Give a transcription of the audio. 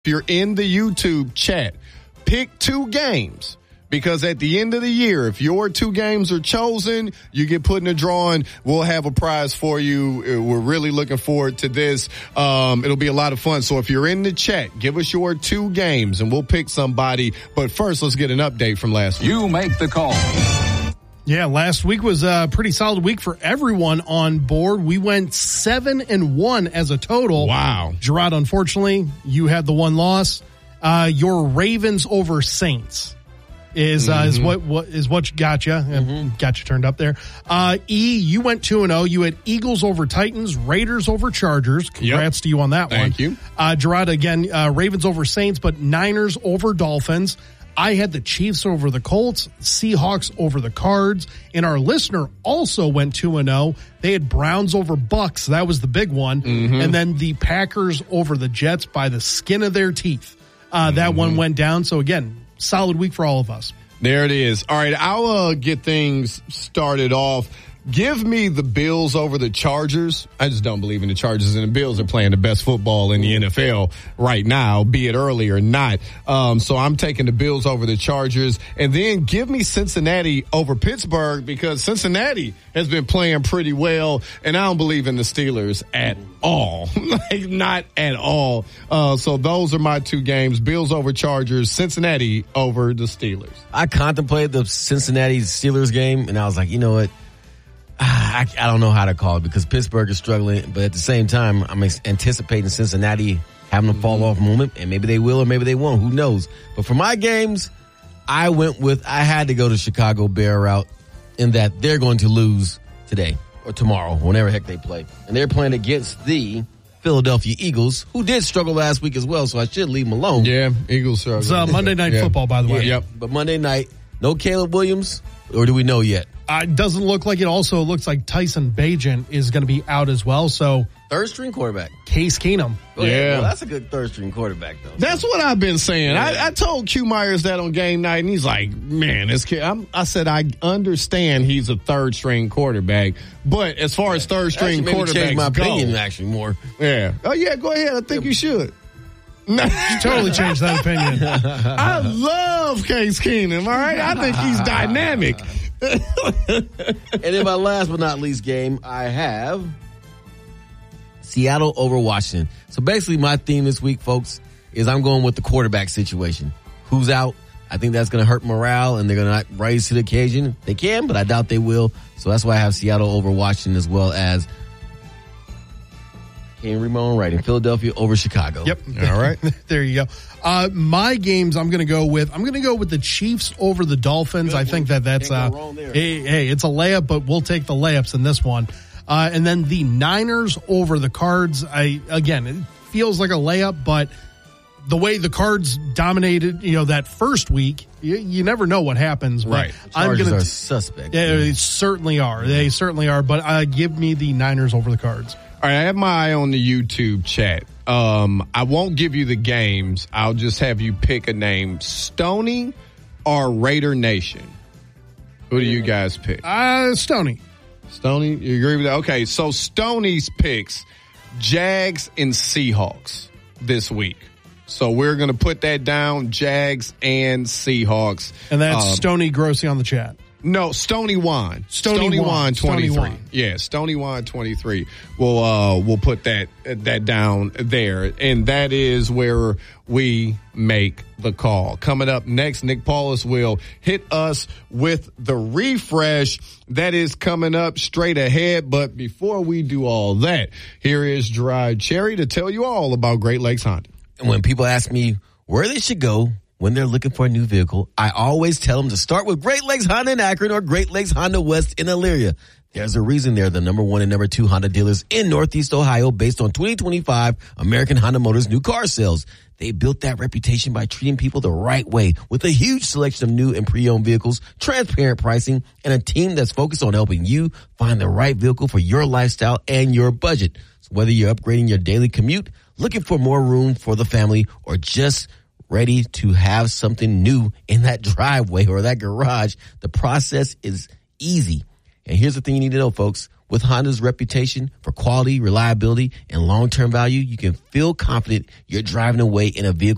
If you're in the YouTube chat, pick 2 games. Because at the end of the year, if your 2 games are chosen, you get put in a drawing. We'll have a prize for you. We're really looking forward to this. It'll be a lot of fun. So if you're in the chat, give us your 2 games and we'll pick somebody. But first, let's get an update from last week. You make the call. Yeah, last week was a pretty solid week for everyone on board. We went 7-1 as a total. Wow. Gerard, unfortunately, you had the 1 loss. Your Ravens over Saints is what got you. Got you turned up there. You went 2-0. You had Eagles over Titans, Raiders over Chargers. Congrats to you on that one. Thank you. Gerard, again, Ravens over Saints, but Niners over Dolphins. I had the Chiefs over the Colts, Seahawks over the Cards, and our listener also went 2-0. They had Browns over Bucks. That was the big one. And then the Packers over the Jets by the skin of their teeth. That one went down. So again, solid week for all of us. There it is. All right, I'll get things started off. Give me the Bills over the Chargers. I just don't believe in the Chargers, and the Bills are playing the best football in the NFL right now, be it early or not. So I'm taking the Bills over the Chargers. And then give me Cincinnati over Pittsburgh, because Cincinnati has been playing pretty well, and I don't believe in the Steelers at all. Like, not at all. So those are my 2 games. Bills over Chargers, Cincinnati over the Steelers. I contemplated the Cincinnati Steelers game, and I was like, you know what? I don't know how to call it, because Pittsburgh is struggling, but at the same time, I'm anticipating Cincinnati having a fall off moment, and maybe they will or maybe they won't. Who knows? But for my games, I had to go the Chicago Bear route, in that they're going to lose today or tomorrow, whenever heck they play. And they're playing against the Philadelphia Eagles, who did struggle last week as well, so I should leave them alone. Yeah, Eagles struggle. It's Monday Night Football, by the way. Yep. But Monday night, no Caleb Williams, or do we know yet? It doesn't look like it. Also, looks like Tyson Bagent is going to be out as well. So, third-string quarterback. Case Keenum. Yeah. Well, that's a good third-string quarterback, though. That's what I've been saying. Yeah. I told Q Myers that on game night, and he's like, man, this kid, I said, I understand he's a third-string quarterback, but as far as third-string quarterbacks change my go. opinion, actually, more. Yeah. Oh, yeah, go ahead. I think you should. You totally changed that opinion. I love Case Keenum, all right? I think he's dynamic. And then my last but not least game, I have Seattle over Washington. So basically my theme this week, folks, is I'm going with the quarterback situation. Who's out? I think that's going to hurt morale, and they're going to not rise to the occasion. They can, but I doubt they will. So that's why I have Seattle over Washington, as well as can't read my own writing, Philadelphia over Chicago. Yep. All right. There you go. My games I'm going to go with the Chiefs over the Dolphins. I think that's Can't go wrong there. hey, it's a layup, but we'll take the layups in this one. And then the Niners over the Cards. It feels like a layup, but the way the Cards dominated, that first week, you never know what happens. But Right. Chargers are suspect. Yeah, they certainly are. They certainly are. But give me the Niners over the Cards. All right, I have my eye on the YouTube chat. I won't give you the games. I'll just have you pick a name. Stoney or Raider Nation? Who do you guys pick? Stoney. Stoney, you agree with that? Okay, so Stoney's picks Jags and Seahawks this week. So we're going to put that down, Jags and Seahawks. And that's Stoney Grossi on the chat. No, Stoney Wine. Stoney Wine, 23. Stoney Wine. Yeah, Stoney Wine 23. We'll put that down there. And that is where we make the call. Coming up next, Nick Paulus will hit us with the refresh that is coming up straight ahead. But before we do all that, here is Gerard Cherry to tell you all about Great Lakes Honda. And when people ask me where they should go when they're looking for a new vehicle, I always tell them to start with Great Lakes Honda in Akron or Great Lakes Honda West in Elyria. There's a reason they're the number 1 and number 2 Honda dealers in Northeast Ohio based on 2025 American Honda Motors new car sales. They built that reputation by treating people the right way with a huge selection of new and pre-owned vehicles, transparent pricing, and a team that's focused on helping you find the right vehicle for your lifestyle and your budget. So whether you're upgrading your daily commute, looking for more room for the family, or just ready to have something new in that driveway or that garage, the process is easy. And here's the thing you need to know, folks. With Honda's reputation for quality, reliability, and long-term value, you can feel confident you're driving away in a vehicle